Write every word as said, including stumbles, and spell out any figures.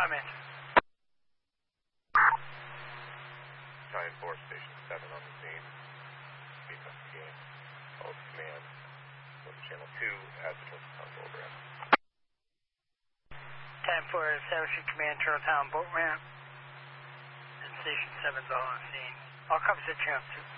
I'm in. Time four, Station seven on the scene. Speed up the game. All command. Go to channel two, as the Turtle Town boat ramp. Time four, establishing command, Turtle Town boat ramp. And Station seven's all on scene. All comes to channel two.